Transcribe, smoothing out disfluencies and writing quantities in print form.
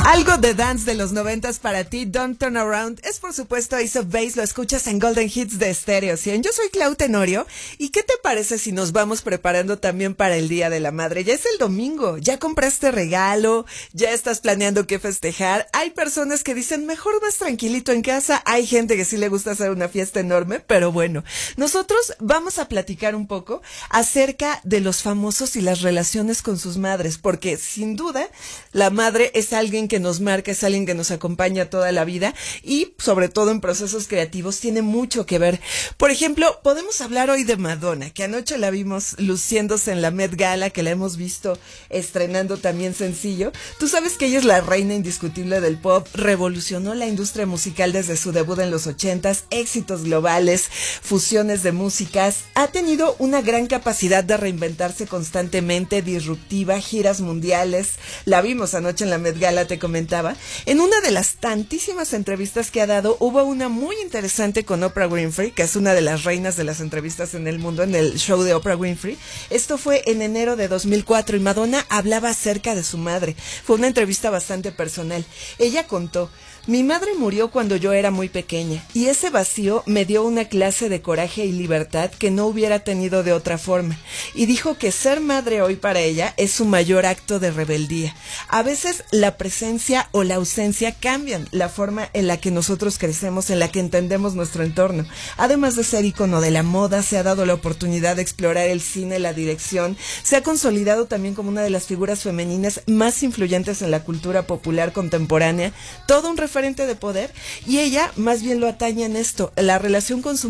Algo de dance de los 90s para ti, Don't Turn Around, es por supuesto Ace of Base, lo escuchas en Golden Hits de Stereo 100. Yo soy Clau Tenorio, ¿y qué te parece si nos vamos preparando también para el Día de la Madre? Ya es el domingo, ya compraste regalo, ya estás planeando qué festejar. Hay personas que dicen, mejor más tranquilito en casa. Hay gente que sí le gusta hacer una fiesta enorme, pero bueno, nosotros vamos a platicar un poco acerca de los famosos y las relaciones con sus madres, porque sin duda la madre es alguien que nos marca, es alguien que nos acompaña toda la vida y sobre todo en procesos creativos tiene mucho que ver. Por ejemplo, podemos hablar hoy de Madonna, que anoche la vimos luciéndose en la Met Gala, que la hemos visto estrenando también sencillo. Tú sabes que ella es la reina indiscutible del pop, revolucionó la industria musical desde su debut en los 80s, éxitos globales, fusiones de músicas, ha tenido una gran capacidad de reinventarse constantemente, disruptiva, giras mundiales. La vimos anoche en la Met Gala, te comentaba. En una de las tantísimas entrevistas que ha dado, hubo una muy interesante con Oprah Winfrey, que es una de las reinas de las entrevistas en el mundo, en el show de Oprah Winfrey. Esto fue en enero de 2004 y Madonna hablaba acerca de su madre. Fue una entrevista bastante personal. Ella contó: mi madre murió cuando yo era muy pequeña y ese vacío me dio una clase de coraje y libertad que no hubiera tenido de otra forma. Y dijo que ser madre hoy para ella es su mayor acto de rebeldía. A veces la presencia o la ausencia cambian la forma en la que nosotros crecemos, en la que entendemos nuestro entorno. Además de ser ícono de la moda, se ha dado la oportunidad de explorar el cine, la dirección. Se ha consolidado también como una de las figuras femeninas más influyentes en la cultura popular contemporánea. Todo un referente de poder, y ella más bien lo atañe en esto, la relación con su